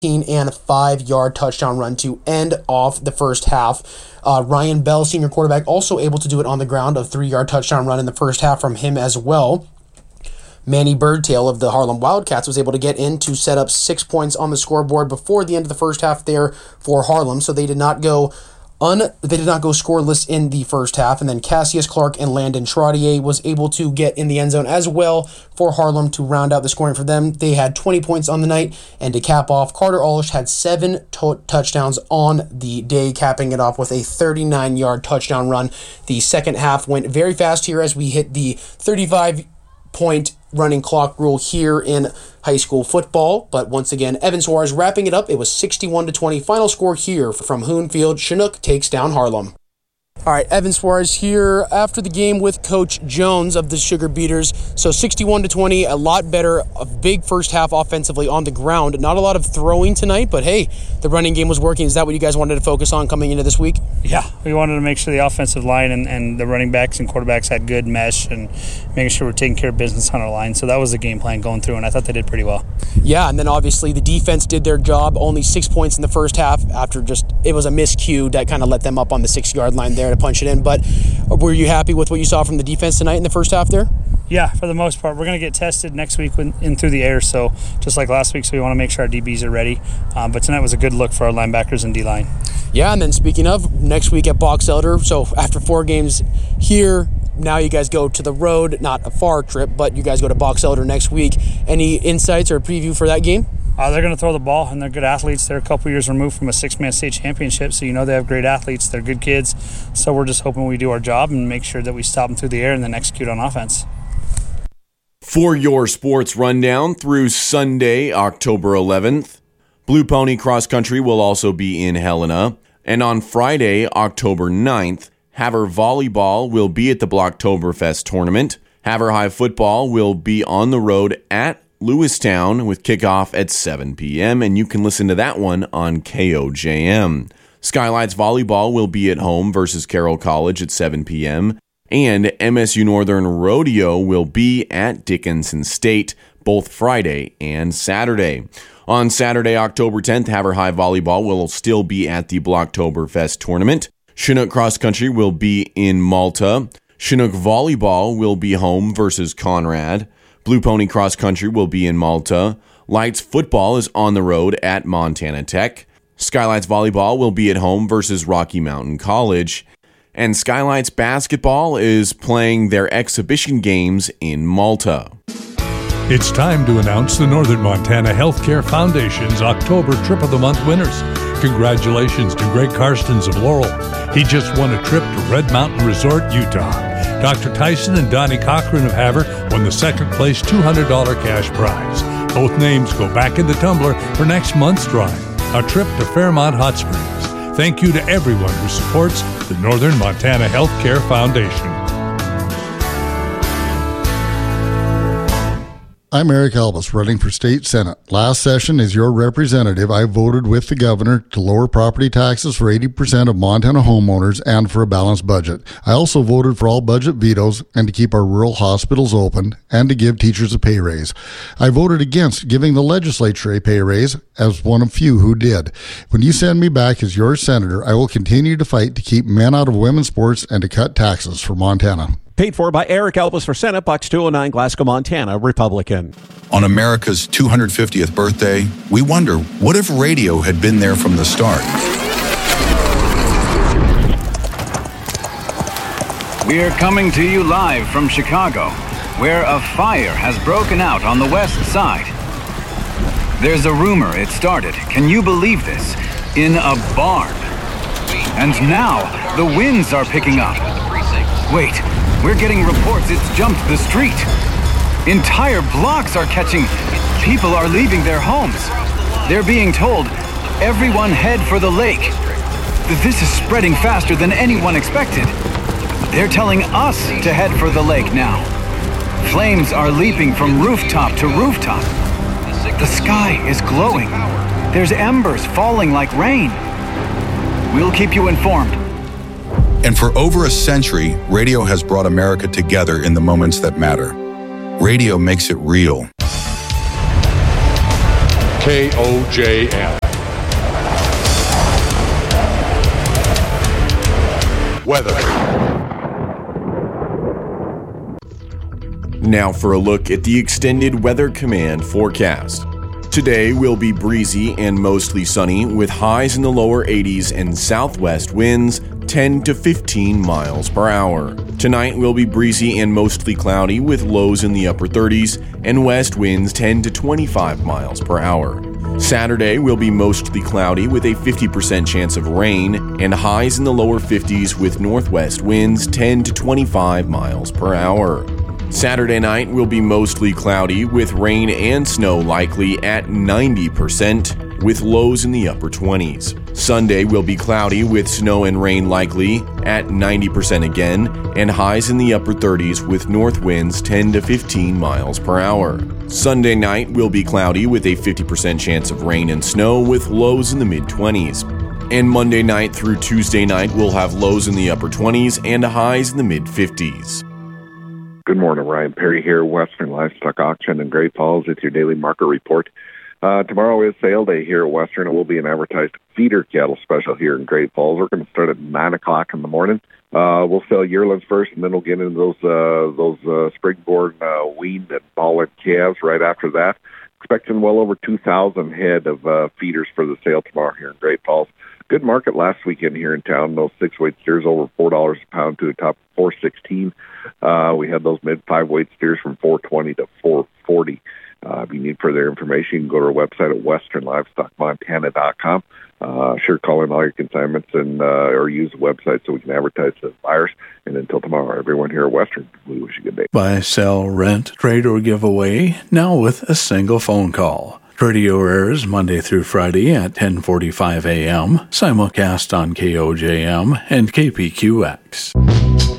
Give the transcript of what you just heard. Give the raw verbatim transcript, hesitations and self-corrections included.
and five-yard touchdown run to end off the first half. Uh, Ryan Bell, senior quarterback, also able to do it on the ground, a three-yard touchdown run in the first half from him as well. Manny Birdtail of the Harlem Wildcats was able to get in to set up six points on the scoreboard before the end of the first half there for Harlem, so they did not go Un, they did not go scoreless in the first half, and then Cassius Clark and Landon Trottier was able to get in the end zone as well for Harlem to round out the scoring for them. They had twenty points on the night, and to cap off, Carter Alish had seven to- touchdowns on the day, capping it off with a thirty-nine-yard touchdown run. The second half went very fast here as we hit the thirty-five-point running clock rule here in high school football, but once again, Evan Suarez wrapping it up. It was sixty-one to twenty. Final score here from Hoonfield. Chinook takes down Harlem. All right, Evan Suarez here after the game with Coach Jones of the Sugar Beaters. So sixty-one to twenty, a lot better, a big first half offensively on the ground. Not a lot of throwing tonight, but hey, the running game was working. Is that what you guys wanted to focus on coming into this week? Yeah, we wanted to make sure the offensive line and, and the running backs and quarterbacks had good mesh and making sure we're taking care of business on our line. So that was the game plan going through, and I thought they did pretty well. Yeah, and then obviously the defense did their job. Only six points in the first half after just, it was a miscue that kind of let them up on the six-yard line there to punch it in. But were you happy with what you saw from the defense tonight in the first half there? Yeah, for the most part. We're going to get tested next week when, in through the air, so just like last week, so we want to make sure our D Bs are ready. Um, but tonight was a good look for our linebackers and D-line. Yeah, and then speaking of, next week at Box Elder, so after four games here, now you guys go to the road, not a far trip, but you guys go to Box Elder next week. Any insights or preview for that game? Uh, they're going to throw the ball, and they're good athletes. They're a couple years removed from a six-man state championship, so you know they have great athletes. They're good kids. So we're just hoping we do our job and make sure that we stop them through the air and then execute on offense. For your sports rundown through Sunday, October eleventh, Blue Pony Cross Country will also be in Helena. And on Friday, October ninth, Havre Volleyball will be at the Blocktoberfest tournament. Havre High Football will be on the road at Lewistown with kickoff at seven p.m. and you can listen to that one on K O J M. Skylights Volleyball will be at home versus Carroll College at seven p.m. and M S U Northern Rodeo will be at Dickinson State both Friday and Saturday. On Saturday, October tenth, Havre High Volleyball will still be at the Blocktoberfest tournament. Chinook Cross Country will be in Malta. Chinook Volleyball will be home versus Conrad. Blue Pony Cross Country will be in Malta. Lights Football is on the road at Montana Tech. Skylights Volleyball will be at home versus Rocky Mountain College. And Skylights Basketball is playing their exhibition games in Malta. It's time to announce the Northern Montana Healthcare Foundation's October Trip of the Month winners. Congratulations to Greg Karstens of Laurel. He just won a trip to Red Mountain Resort, Utah. Doctor Tyson and Donnie Cochran of Havre won the second place two hundred dollars cash prize. Both names go back in the tumbler for next month's drawing, a trip to Fairmont Hot Springs. Thank you to everyone who supports the Northern Montana Healthcare Foundation. I'm Eric Albus, running for state senate. Last session, as your representative, I voted with the governor to lower property taxes for eighty percent of Montana homeowners and for a balanced budget. I also voted for all budget vetoes and to keep our rural hospitals open and to give teachers a pay raise. I voted against giving the legislature a pay raise as one of few who did. When you send me back as your senator, I will continue to fight to keep men out of women's sports and to cut taxes for Montana. Paid for by Eric Albus for Senate, Box two oh nine, Glasgow, Montana, Republican. On America's two hundred fiftieth birthday, we wonder, what if radio had been there from the start? We're coming to you live from Chicago, where a fire has broken out on the west side. There's a rumor it started, can you believe this, in a barn. And now, the winds are picking up. Wait. We're getting reports it's jumped the street. Entire blocks are catching. People are leaving their homes. They're being told, everyone head for the lake. This is spreading faster than anyone expected. They're telling us to head for the lake now. Flames are leaping from rooftop to rooftop. The sky is glowing. There's embers falling like rain. We'll keep you informed. And for over a century, radio has brought America together in the moments that matter. Radio makes it real. K O J M. Weather. Now for a look at the extended Weather Command forecast. Today will be breezy and mostly sunny with highs in the lower eighties and southwest winds ten to fifteen miles per hour. Tonight will be breezy and mostly cloudy with lows in the upper thirties and west winds ten to twenty-five miles per hour. Saturday will be mostly cloudy with a fifty percent chance of rain and highs in the lower fifties with northwest winds ten to twenty-five miles per hour. Saturday night will be mostly cloudy with rain and snow likely at ninety percent with lows in the upper twenties. Sunday will be cloudy with snow and rain likely at ninety percent again and highs in the upper thirties with north winds ten to fifteen miles per hour. Sunday night will be cloudy with a fifty percent chance of rain and snow with lows in the mid twenties. And Monday night through Tuesday night will have lows in the upper twenties and highs in the mid fifties. Good morning, Ryan Perry here, Western Livestock Auction in Great Falls. It's your daily market report. Uh, tomorrow is sale day here at Western. It will be an advertised feeder cattle special here in Great Falls. We're going to start at nine o'clock in the morning. Uh, we'll sell yearlings first, and then we'll get into those uh, those uh, springborn uh, weaned and ballard calves right after that. Expecting well over two thousand head of uh, feeders for the sale tomorrow here in Great Falls. Good market last weekend here in town. Those six-weight steers over four dollars a pound to a top four sixteen. Uh, we had those mid five-weight steers from four twenty to four forty. Uh, if you need further information, you can go to our website at western livestock montana dot com. Uh, sure, call in all your consignments and uh, or use the website so we can advertise to buyers. And until tomorrow, everyone here at Western, we wish you a good day. Buy, sell, rent, trade, or give away, now with a single phone call. Radio airs Monday through Friday at ten forty-five a.m., simulcast on K O J M and K P Q X.